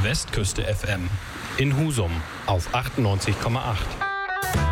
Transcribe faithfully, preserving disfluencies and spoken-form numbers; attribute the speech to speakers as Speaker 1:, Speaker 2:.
Speaker 1: Westküste F M in Husum auf achtundneunzig Komma acht.